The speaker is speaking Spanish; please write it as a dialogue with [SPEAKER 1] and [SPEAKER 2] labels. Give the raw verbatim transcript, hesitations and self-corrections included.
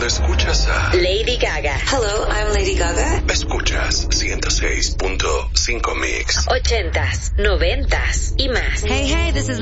[SPEAKER 1] cuando escuchas a
[SPEAKER 2] Lady Gaga.
[SPEAKER 3] Hello, I'm Lady Gaga.
[SPEAKER 1] Escuchas ciento seis punto cinco Mix.
[SPEAKER 2] Ochentas, noventas y más.
[SPEAKER 4] Hey, hey, this is